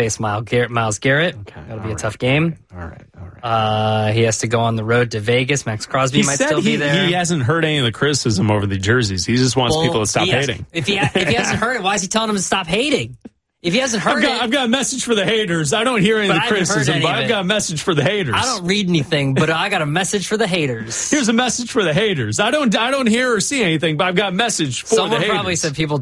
face Myles Garrett. Okay, That'll be a tough game. All right. He has to go on the road to Vegas. Max Crosby might still be there. He hasn't heard any of the criticism over the jerseys. He just wants people to stop hating. If he hasn't heard it, why is he telling them to stop hating? If he hasn't heard I've got a message for the haters. I don't hear any of the criticism, but I've got a message for the haters. I don't read anything, but I got a message for the haters. Here's a message for the haters. I don't hear or see anything, but I've got a message for the haters. Someone probably said people